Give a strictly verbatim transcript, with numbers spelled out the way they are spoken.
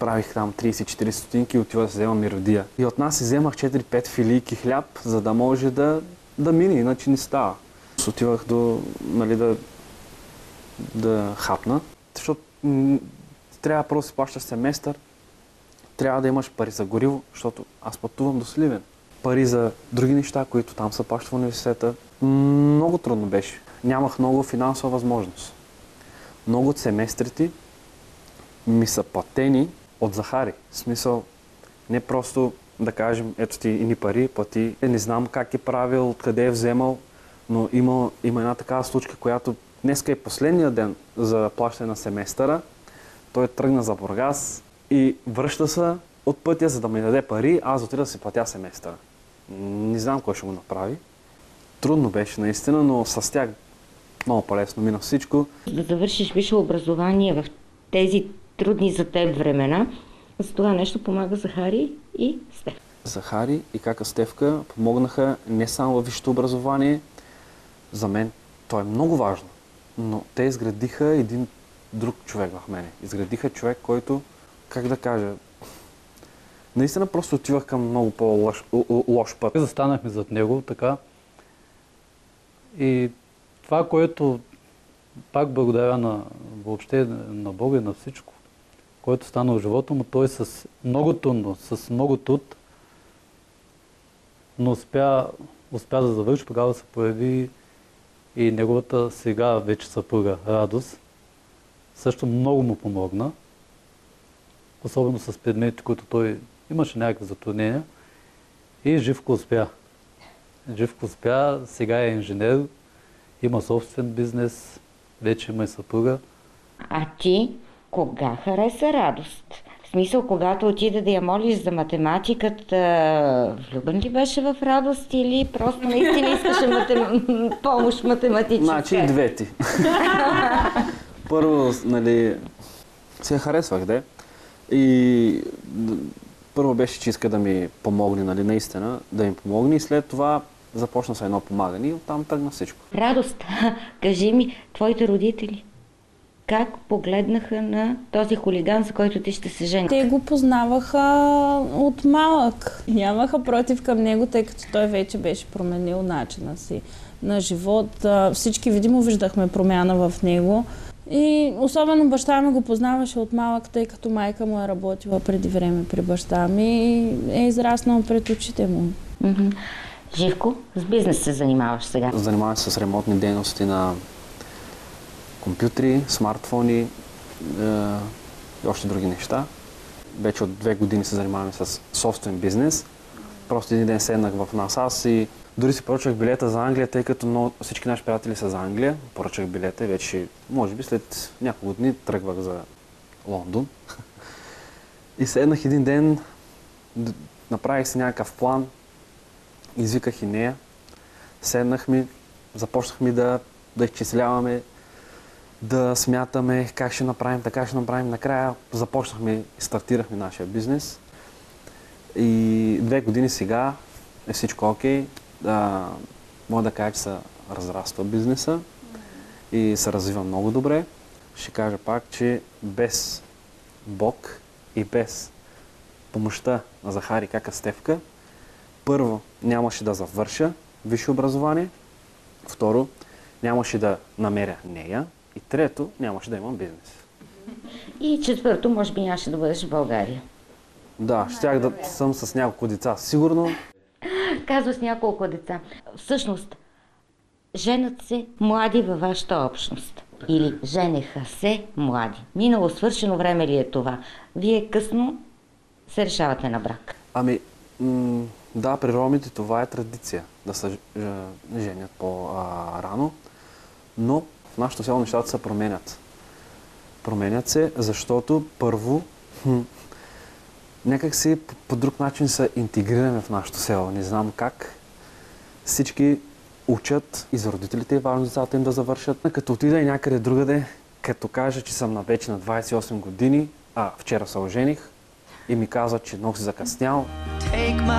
правих там трийсет до четирийсет стотинки и отивах да взема миродия. И от нас си вземах четири-пет филийки хляб, за да може да, да мине, иначе не става. Отивах до, нали, да, да хапна, защото трябва просто да си плащаш семестър, трябва да имаш пари за гориво, защото аз пътувам до Сливен. Пари за други неща, които там са плащат в университета. Много трудно беше. Нямах много финансова възможност. Много от семестрите ми са платени от Захари. В смисъл, не просто да кажем, ето ти ини пари, плати. Не знам как е правил, откъде е вземал, но има, има една такава случка, която днеска е последния ден за плащане на семестъра. Той тръгна за Бургас и връща се от пътя, за да ми даде пари, аз отида да си платя семестъра. Не знам кой ще го направи. Трудно беше наистина, но с тях много по-лесно мина всичко. Да завършиш висше образование в тези трудни за теб времена, за това нещо помага Захари и Стеф. Захари и кака Стефка помогнаха не само във висшето образование. За мен то е много важно, но те изградиха един друг човек в мене. Изградиха човек, който, как да кажа, наистина просто отивах към много по-лош лош път. Застанахме зад него, така. И това, което пак благодаря на, въобще на Бога и на всичко, което стана в живота му, той с много трудно, с много труд, но успя, успя да завърши, тогава се появи и неговата сега вече съпруга Радост. Също много му помогна, особено с предметите, които той имаше някакви затруднения. И Живко успя. Живко успя, сега е инженер, има собствен бизнес, вече има и съпруга. А ти кога хареса Радост? В смисъл, когато отида да я молиш за математиката, влюбен ли беше в Радост или просто наистина искаше матем... помощ математическа? Значи и двете. Първо, нали, се харесвах, де. И първо беше, че иска да ми помогне, нали, наистина, да им помогне и след това започна с едно помагане и оттам тръгна всичко. Радост, кажи ми, твоите родители как погледнаха на този хулиган, за който ти ще се жени? Те го познаваха от малък. Нямаха против към него, тъй като той вече беше променил начина си на живот. Всички видимо виждахме промяна в него. И особено баща ми го познаваше от малък, тъй като майка му е работила преди време при баща ми и е израснал пред очите му. Mm-hmm. Живко, с бизнес се занимаваш сега? Занимавам се с ремонтни дейности на компютри, смартфони е, и още други неща. Вече от две години се занимаваме с собствен бизнес. Просто един ден седнах в нас аз и дори си поръчах билета за Англия, тъй като много, всички наши приятели са за Англия. Поръчах билета и вече, може би след няколко дни тръгвах за Лондон. И седнах един ден, направих си някакъв план, извиках и нея, седнахме, започнахме да, да изчисляваме, да смятаме как ще направим, така ще направим. Накрая започнахме и стартирахме нашия бизнес. И две години сега е всичко окей. Да, мога да кажа, че се разраства бизнеса и се развива много добре. Ще кажа пак, че без Бог и без помощта на Захари кака Стефка, първо, нямаше да завърша висше образование, второ, нямаше да намеря нея и трето, нямаше да имам бизнес. И четвърто, може би нямаше да бъдеш в България. Да, щях да съм с няколко деца, сигурно. Казва с няколко деца. Всъщност, женят се млади във вашата общност. Или женеха се млади. Минало свършено време ли е това? Вие късно се решавате на брак. Ами, м- да, при ромите това е традиция, да се женят по-рано, но в нашото село нещата се променят. Променят се, защото първо, хм, някак си по, по друг начин се интегрираме в нашото село. Не знам как. Всички учат и за родителите е важно децата им да завършат. Като отида и някъде другаде, като кажа, че съм на вече на двайсет и осем години, а вчера се ожених и ми каза, че много си закъснял.